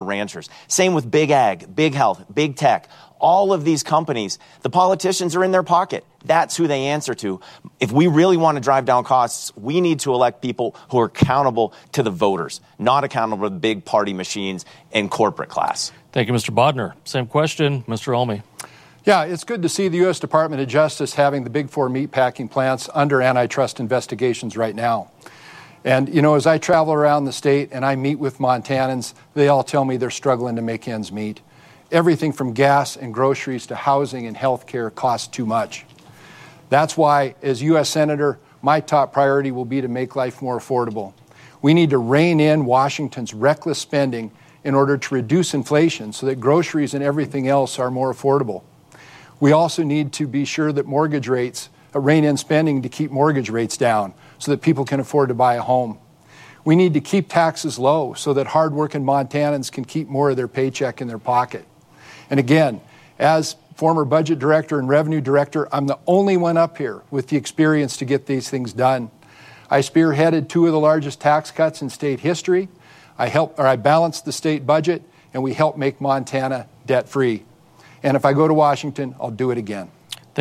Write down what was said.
ranchers. Same with big ag, big health, big tech. All of these companies, the politicians are in their pocket. That's who they answer to. If we really want to drive down costs, we need to elect people who are accountable to the voters, not accountable to the big party machines and corporate class. Thank you, Mr. Bodner. Same question, Mr. Olney. Yeah, it's good to see the U.S. Department of Justice having the big four meatpacking plants under antitrust investigations right now. And, you know, as I travel around the state and I meet with Montanans, they all tell me they're struggling to make ends meet. Everything from gas and groceries to housing and health care costs too much. That's why, as U.S. Senator, my top priority will be to make life more affordable. We need to rein in Washington's reckless spending in order to reduce inflation so that groceries and everything else are more affordable. We also need to be sure that mortgage rates, rein in spending to keep mortgage rates down so that people can afford to buy a home. We need to keep taxes low so that hardworking Montanans can keep more of their paycheck in their pocket. And again, as former budget director and revenue director, I'm the only one up here with the experience to get these things done. I spearheaded two of the largest tax cuts in state history. I balanced the state budget, and we helped make Montana debt-free. And if I go to Washington, I'll do it again.